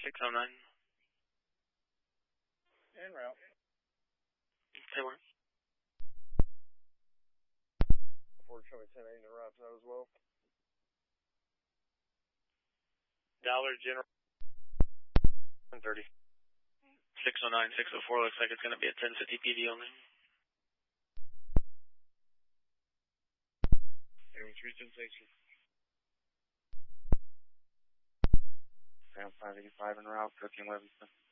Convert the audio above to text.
609. En route. Say where? Ford Chevy 1080 to route that as well. Dollar General 130. 609, 604 looks like it's going to be a 1050 PV only. Airway Region, thank you. Ground 585 en route, 13 Livingston.